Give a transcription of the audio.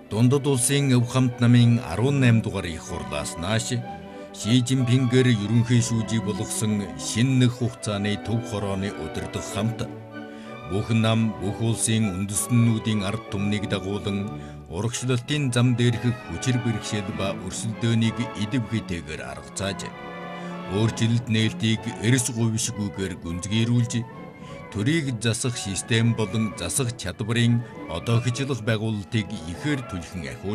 Дундад улсын өв хамт намын 18 дугаар их хурлаас нааш Ши Жинпингээр ерөнхий шүүжийг болгосон шинэ нэг хугацааны төв хорооны өдөр дэх хамт бүх нам бүх улсын үндэстнүүдийн ард түмнийг дагуулan урагшлалтын зам дээрх хүчир бэрхшээл ба өрсөлдөөнийг идэв хитэйгээр аргацааж өөрчлөлт нээлтийг эрс говьшгүйгээр гүнзгийрүүлж төрийг засах систем болон засах чадварын одоохичлох байгуулалтыг ихээр түлхэн ахиулж